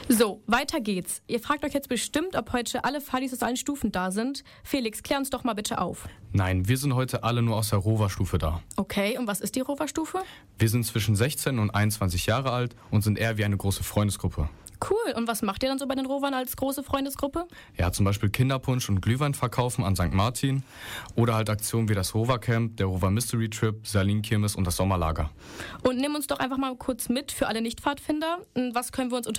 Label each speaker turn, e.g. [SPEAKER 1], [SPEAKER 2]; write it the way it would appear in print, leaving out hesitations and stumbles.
[SPEAKER 1] So, weiter geht's. Ihr fragt euch jetzt bestimmt, ob heute alle Fallis aus allen Stufen da sind. Felix, klär uns doch mal bitte auf.
[SPEAKER 2] Nein, wir sind heute alle nur aus der Rover-Stufe da.
[SPEAKER 1] Okay, und was ist die Rover-Stufe?
[SPEAKER 2] Wir sind zwischen 16 und 21 Jahre alt und sind eher wie eine große Freundesgruppe.
[SPEAKER 1] Cool, und was macht ihr dann so bei den Rovern als große Freundesgruppe?
[SPEAKER 2] Ja, zum Beispiel Kinderpunsch und Glühwein verkaufen an St. Martin oder halt Aktionen wie das Rover-Camp, der Rover Mystery Trip, Salin-Kirmes und das Sommerlager.
[SPEAKER 1] Und nimm uns doch einfach mal kurz mit für alle Nicht-Pfadfinder. Was können wir uns unter